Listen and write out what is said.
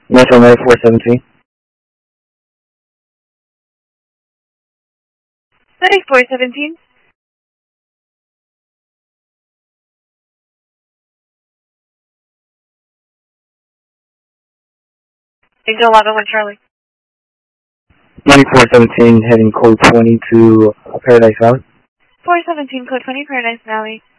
Metro 9417. 9417. Angel 11 Charlie. 9417 heading code 20 to Paradise Valley. 417 code 20 Paradise Valley.